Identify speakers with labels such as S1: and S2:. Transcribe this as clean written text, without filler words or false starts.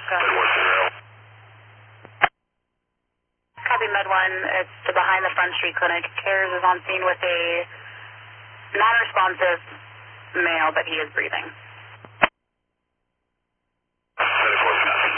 S1: Copy Med 1, it's the Behind the Front Street Clinic. CARES is on scene with a non-responsive male, but he is breathing.